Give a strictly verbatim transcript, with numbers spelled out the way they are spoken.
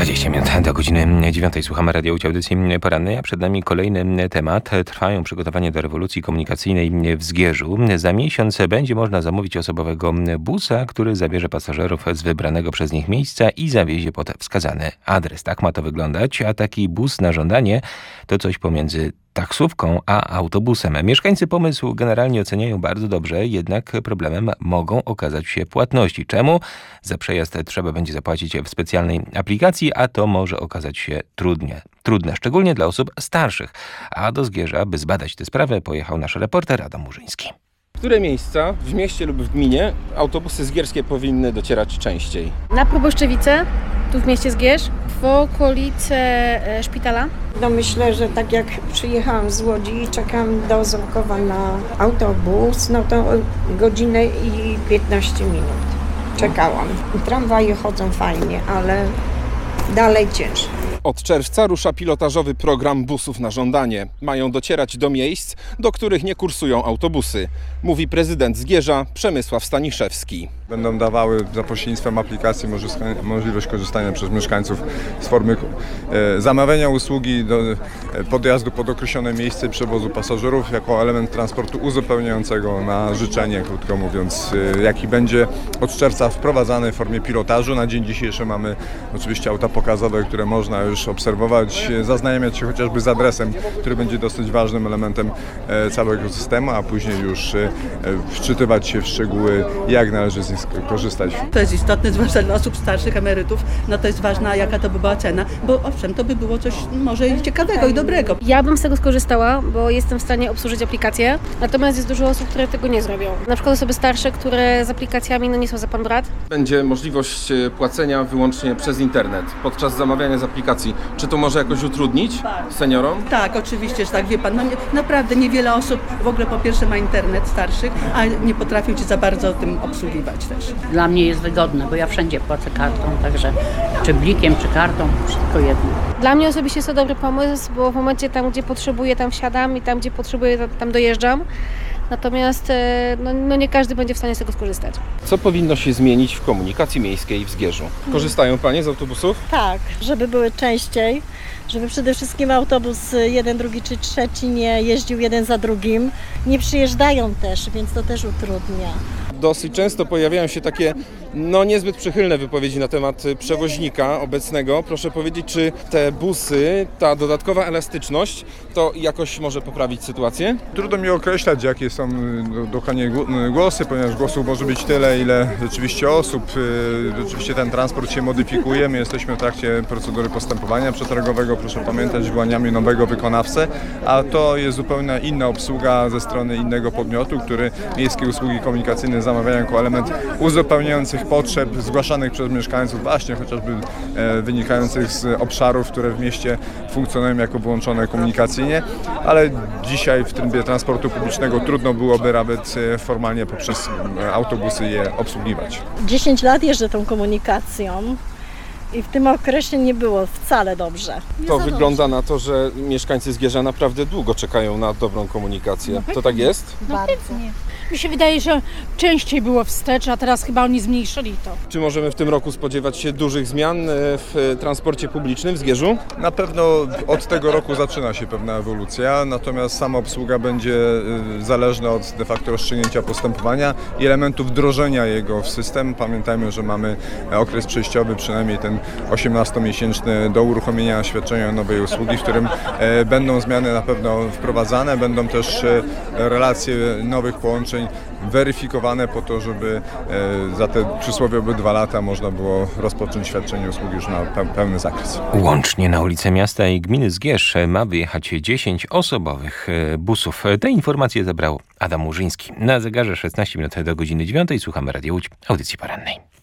dwadzieścia minut do godziny dziewiątej. Słuchamy Radio Łódź, audycji porannej, a przed nami kolejny temat. Trwają przygotowania do rewolucji komunikacyjnej w Zgierzu. Za miesiąc będzie można zamówić osobowego busa, który zabierze pasażerów z wybranego przez nich miejsca i zawiezie pod wskazany adres. Tak ma to wyglądać, a taki bus na żądanie to coś pomiędzy taksówką a autobusem. Mieszkańcy pomysł generalnie oceniają bardzo dobrze, jednak problemem mogą okazać się płatności. Czemu? Za przejazd trzeba będzie zapłacić w specjalnej aplikacji, a to może okazać się trudnie. Trudne, szczególnie dla osób starszych. A do Zgierza, by zbadać tę sprawę, pojechał nasz reporter Adam Murzyński. W które miejsca w mieście lub w gminie autobusy zgierskie powinny docierać częściej? Na Proboszczewice, tu w mieście Zgierz, w okolice e, szpitala. No myślę, że tak jak przyjechałam z Łodzi i czekam do Ząbkowa na autobus, no to godzinę i piętnaście minut czekałam. Tramwaje chodzą fajnie, ale dalej ciężko. Od czerwca rusza pilotażowy program busów na żądanie. Mają docierać do miejsc, do których nie kursują autobusy, mówi prezydent Zgierza Przemysław Staniszewski. Będą dawały za pośrednictwem aplikacji możliwość korzystania przez mieszkańców z formy e, zamawiania usługi do e, podjazdu pod określone miejsce przewozu pasażerów jako element transportu uzupełniającego na życzenie, krótko mówiąc, e, jaki będzie od czerwca wprowadzany w formie pilotażu. Na dzień dzisiejszy mamy oczywiście auta pokazowe, które można już obserwować, zaznajamiać się chociażby z adresem, który będzie dosyć ważnym elementem e, całego systemu, a później już e, wczytywać się w szczegóły, jak należy z nich korzystać. To jest istotne, zwłaszcza dla osób starszych, emerytów, no to jest ważna, jaka to by była cena, bo owszem, to by było coś może ciekawego i dobrego. Ja bym z tego skorzystała, bo jestem w stanie obsłużyć aplikację, natomiast jest dużo osób, które tego nie zrobią. Na przykład osoby starsze, które z aplikacjami no nie są za pan brat. Będzie możliwość płacenia wyłącznie przez internet podczas zamawiania z aplikacji. Czy to może jakoś utrudnić seniorom? Tak, oczywiście, że tak, wie pan, no nie, naprawdę niewiele osób w ogóle po pierwsze ma internet starszych, a nie potrafią ci za bardzo tym obsługiwać też. Dla mnie jest wygodne, bo ja wszędzie płacę kartą, także czy blikiem, czy kartą, wszystko jedno. Dla mnie osobiście jest to dobry pomysł, bo w momencie tam, gdzie potrzebuję, tam wsiadam i tam, gdzie potrzebuję, tam dojeżdżam. Natomiast no, no nie każdy będzie w stanie z tego skorzystać. Co powinno się zmienić w komunikacji miejskiej w Zgierzu? Korzystają panie z autobusów? Tak, żeby były częściej, żeby przede wszystkim autobus jeden, drugi czy trzeci nie jeździł jeden za drugim. Nie przyjeżdżają też, więc to też utrudnia. Dosyć często pojawiają się takie no niezbyt przychylne wypowiedzi na temat przewoźnika obecnego. Proszę powiedzieć, czy te busy, ta dodatkowa elastyczność, to jakoś może poprawić sytuację? Trudno mi określać, jakie są dokładnie głosy, ponieważ głosów może być tyle, ile rzeczywiście osób. Rzeczywiście ten transport się modyfikuje. My jesteśmy w trakcie procedury postępowania przetargowego. Proszę pamiętać, wyłaniamy nowego wykonawcę, a to jest zupełnie inna obsługa ze strony innego podmiotu, który miejskie usługi komunikacyjne zamawiają jako element uzupełniających potrzeb zgłaszanych przez mieszkańców, właśnie chociażby e, wynikających z obszarów, które w mieście funkcjonują jako wyłączone komunikacyjnie, ale dzisiaj w trybie transportu publicznego trudno byłoby nawet e, formalnie poprzez e, autobusy je obsługiwać. dziesięć lat jeżdżę tą komunikacją i w tym okresie nie było wcale dobrze. Nie to za wygląda dobrze. na to, że mieszkańcy Zgierza naprawdę długo czekają na dobrą komunikację. To tak jest? No pewnie. Mi się wydaje, że częściej było wstecz, a teraz chyba oni zmniejszyli to. Czy możemy w tym roku spodziewać się dużych zmian w transporcie publicznym w Zgierzu? Na pewno od tego roku zaczyna się pewna ewolucja, natomiast sama obsługa będzie zależna od de facto rozstrzygnięcia postępowania i elementów wdrożenia jego w system. Pamiętajmy, że mamy okres przejściowy, przynajmniej ten osiemnastomiesięczny do uruchomienia świadczenia nowej usługi, w którym będą zmiany na pewno wprowadzane, będą też relacje nowych połączeń weryfikowane po to, żeby za te przysłowiowe dwa lata można było rozpocząć świadczenie usługi już na pełny zakres. Łącznie na ulice miasta i gminy Zgierz ma wyjechać dziesięć osobowych busów. Te informacje zebrał Adam Murzyński. Na zegarze szesnaście minut do godziny dziewiątej. Słuchamy Radio Łódź, audycji porannej.